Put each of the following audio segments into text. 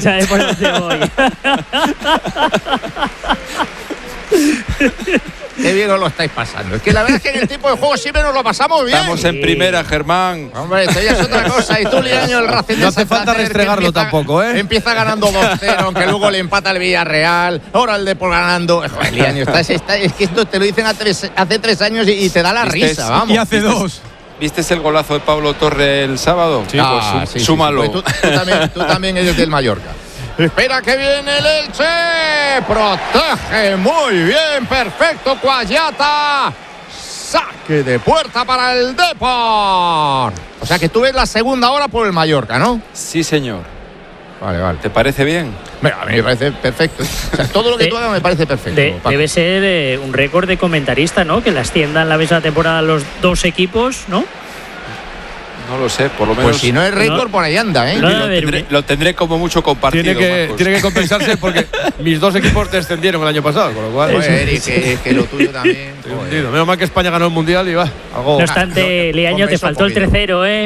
¿Sabes por dónde voy? Qué bien os lo estáis pasando. Es que la verdad es que en el tipo de juego siempre nos lo pasamos bien. Estamos en primera, Germán. Hombre, esto ya es otra cosa. Y tú, Liaño, el Racing no hace falta restregarlo tampoco, ¿eh? Empieza ganando 2-0, aunque luego le empata el Villarreal. Ahora el Depor ganando. Joder, Liaño, es que esto te lo dicen hace 3 años y te da la risa, vamos. Y hace 2. ¿Viste el golazo de Pablo Torre el sábado? Sí, pues sí, súmalo. Sí. Pues tú también eres del Mallorca. Espera que viene el Elche. Protege muy bien. Perfecto, Cuayata. Saque de puerta para el Depor. O sea que tú ves la segunda hora por el Mallorca, ¿no? Sí, señor. Vale. ¿Te parece bien? Mira, a mí me parece perfecto. O sea, todo lo que tú hagas me parece perfecto. Debe ser un récord de comentarista, ¿no? Que la asciendan la misma temporada los 2 equipos, ¿no? No lo sé, por lo menos. Pues si no es récord, por ahí anda, ¿eh? Lo tendré como mucho compartido. Tiene que compensarse porque mis 2 equipos descendieron el año pasado, con lo cual. Que lo tuyo también. Menos mal que España ganó el mundial y va. No obstante, Liaño, te faltó el 3-0,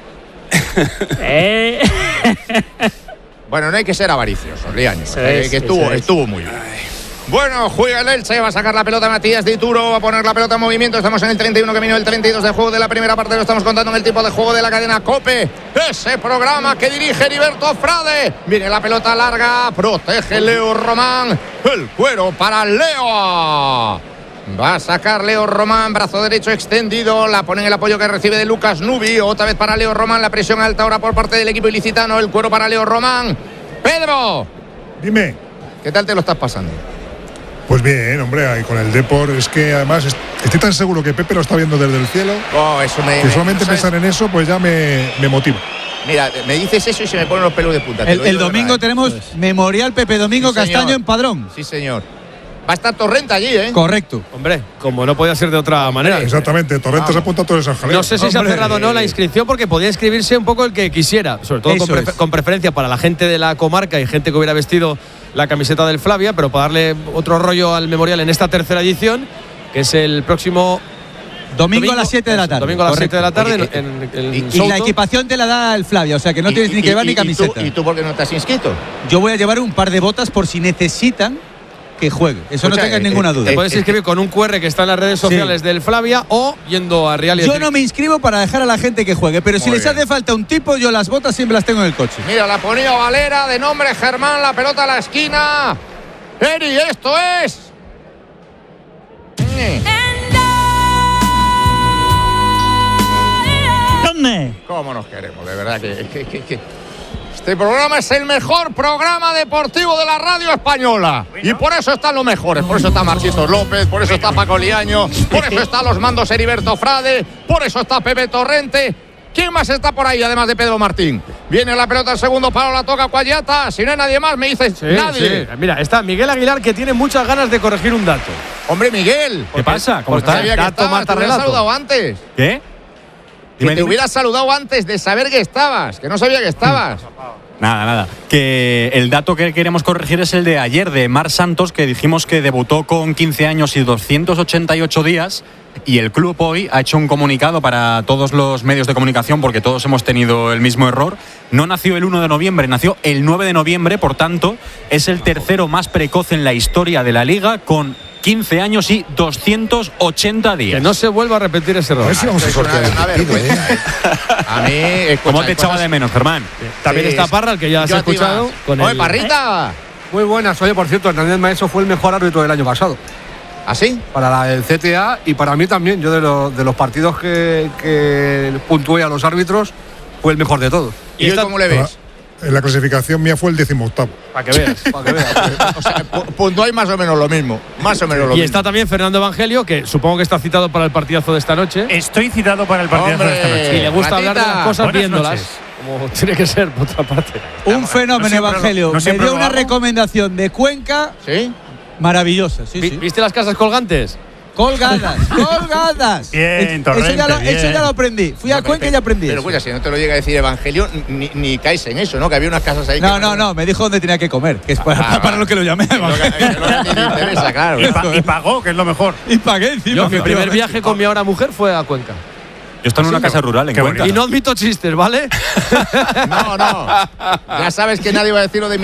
¿eh? Bueno, no hay que ser avariciosos, Liaño. Que estuvo muy bien. Bueno, juega el Elche, va a sacar la pelota Matías Dituro, va a poner la pelota en movimiento. Estamos en el 31, camino del 32 de juego de la primera parte. Lo estamos contando en el tipo de juego de la cadena COPE. Ese programa que dirige Heriberto Frade. Viene la pelota larga, protege Leo Román. El cuero para Leo. Va a sacar Leo Román, brazo derecho extendido. La pone en el apoyo que recibe de Lucas Nubi. Otra vez para Leo Román, la presión alta ahora por parte del equipo ilicitano. El cuero para Leo Román. Pedro. Dime. ¿Qué tal te lo estás pasando? Pues bien, hombre, ahí con el Depor, es que además estoy tan seguro que Pepe lo está viendo desde el cielo. Que solamente pensar en eso, pues ya me motiva. Mira, me dices eso y se me ponen los pelos de punta. El domingo tenemos Memorial Pepe Domingo Castaño en Padrón. Sí, señor. Va a estar Torrente allí, ¿eh? Correcto. Hombre, como no podía ser de otra manera. Exactamente, Torrente se apunta a todos esos jaleos. No sé si se ha cerrado o no la inscripción porque podía inscribirse un poco el que quisiera, sobre todo con preferencia para la gente de la comarca y gente que hubiera vestido la camiseta del Flavia, pero para darle otro rollo al Memorial en esta tercera edición, que es el próximo domingo a las 7 de la tarde. Domingo a las 7 de la tarde. Y la equipación te la da el Flavia, o sea que no tienes ni que llevar ni camiseta. ¿Y tú por qué no te has inscrito? Yo voy a llevar un par de botas por si necesitan que juegue. Eso no tengas ninguna duda. Te puedes inscribir con un QR que está en las redes sociales del Flavia o yendo a Real. Yo no me inscribo para dejar a la gente que juegue, pero si les hace falta un tipo, yo las botas siempre las tengo en el coche. Mira, la ponía Valera, de nombre Germán, la pelota a la esquina. Eri, esto es. ¿Dónde? ¿Cómo nos queremos? De verdad que este programa es el mejor programa deportivo de la radio española. Y por eso están los mejores. Por eso está Marquitos López, por eso está Paco Liaño, por eso está los mandos Heriberto Frade, por eso está Pepe Torrente. ¿Quién más está por ahí, además de Pedro Martín? Viene la pelota al segundo palo, la toca Cuayata. Si no hay nadie más, me dices nadie. Sí. Mira, está Miguel Aguilar, que tiene muchas ganas de corregir un dato. Hombre, Miguel. ¿Qué pasa? ¿Cómo está? Sabía que estabas, te hubieras saludado antes. ¿Qué? Que te hubieras saludado antes de saber que estabas, que no sabía que estabas. Nada. Que el dato que queremos corregir es el de ayer, de Marc Santos, que dijimos que debutó con 15 años y 288 días. Y el club hoy ha hecho un comunicado para todos los medios de comunicación, porque todos hemos tenido el mismo error. No nació el 1 de noviembre, nació el 9 de noviembre, por tanto, es el tercero más precoz en la historia de la Liga, con 15 años y 280 días. Que no se vuelva a repetir ese error. A mí, ¿cómo te echaba de menos, Germán? También está Parra, el que ya has escuchado. Oye, Parrita. Muy buenas. Oye, por cierto, Hernández Maeso fue el mejor árbitro del año pasado. ¿Ah, sí? Para el CTA y para mí también. Yo de los partidos que puntué a los árbitros, fue el mejor de todos. ¿Y cómo le ves? En la clasificación mía fue el 18º. Para que veas. O sea, puntuáis más o menos lo mismo. Y está también Fernando Evangelio, que supongo que está citado para el partidazo de esta noche. Estoy citado para el partidazo de esta noche. Y le gusta hablar de las cosas Buenas viéndolas. Noches. Como tiene que ser, por otra parte. Un fenómeno, Evangelio. Me dio una recomendación de Cuenca. ¿Sí? Maravillosa, sí. ¿Viste las casas colgantes? Colgadas. Bien, Torrente, eso ya lo aprendí. Fui a Cuenca y aprendí. Pero escucha, si no te lo llega a decir Evangelio, ni caes en eso, ¿no? Que había unas casas ahí. No. Me dijo dónde tenía que comer, que es para lo que lo llamé. Lo que a ti te interesa, claro. Y pagó, que es lo mejor. Y pagué encima. Yo, mi primer viaje con mi ahora mujer fue a Cuenca. Yo estoy en una casa rural en Cuenca. Y no admito chistes, ¿vale? No. Ya sabes que nadie va a decir lo de